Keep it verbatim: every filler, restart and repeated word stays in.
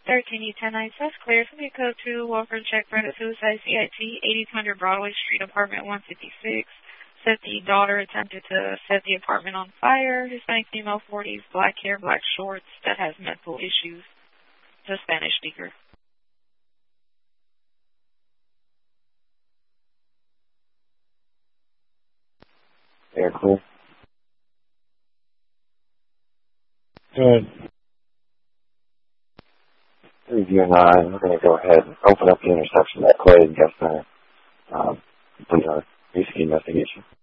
thirteen U ten nine South clear. Somebody code two, Walker check, Brenda suicide, C I T, eighty-two hundred Broadway Street, apartment one fifty-six. Said the daughter attempted to set the apartment on fire. Hispanic female, forties, black hair, black shorts, that has mental issues. The Spanish speaker. Air clear. Good. Review nine, we're going to go ahead and open up the intersection at Clay and Guest Center. Um, complete our basic investigation.